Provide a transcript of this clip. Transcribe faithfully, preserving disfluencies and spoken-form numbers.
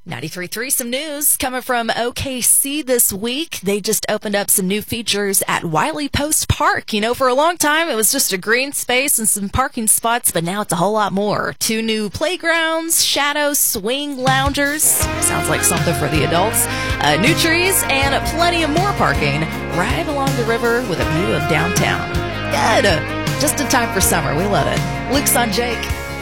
ninety-three point three, some news coming from O K C this week. They just opened up some new features at Wiley Post Park. You know, for a long time, it was just a green space and some parking spots, but now it's a whole lot more. Two new playgrounds, shadow swing loungers. Sounds like something for the adults. Uh, new trees and plenty of more parking right along the river with a view of downtown. Good. Just in time for summer. We love it. Luke's on Jake.